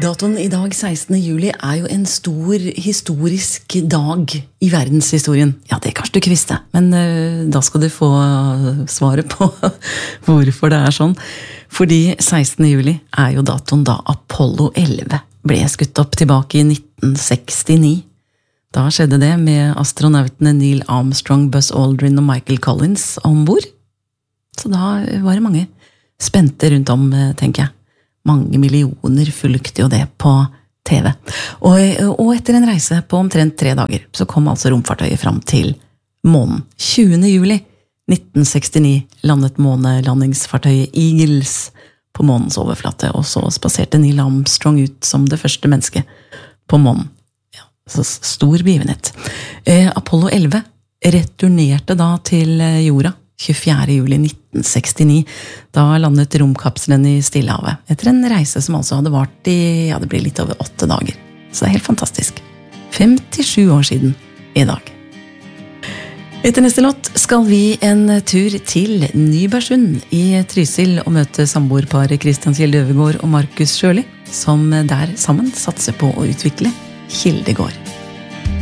Datoen I dag, 16. juli, jo en stor historisk dag I verdenshistorien. Ja, det kanskje du ikke visste, men da skal du få svaret på hvorfor det sånn. Fordi 16. juli jo datoen da Apollo 11 ble skutt opp tilbake I 1969. Da skjedde det med astronautene Neil Armstrong, Buzz Aldrin og Michael Collins ombord. Så da var det mange spente rundt om, tenker jeg. Mange millioner fulgte jo det på TV. Og etter en reise på omtrent 3 dager, så kom altså romfartøyet fram til månen. 20. juli 1969 landet månelandingsfartøyet Eagles på månens overflate, og så spaserte Neil Armstrong ut som det første mennesket på månen. Ja, så stor begivenhet. Apollo 11 returnerte da til jorda 24. juli 1969. Da landet romkapselen I Stillehavet, etter en reise som altså hadde vart I, ja, det blir litt over 8 dager. Så det helt fantastisk. 57 år siden I dag. Etter neste låt skal vi en tur til Nybergsund I Trysil og møte samboerparet Christian Kjeld Øvergaard og Markus Sjøli, som der sammen satser på å utvikle Kildegård.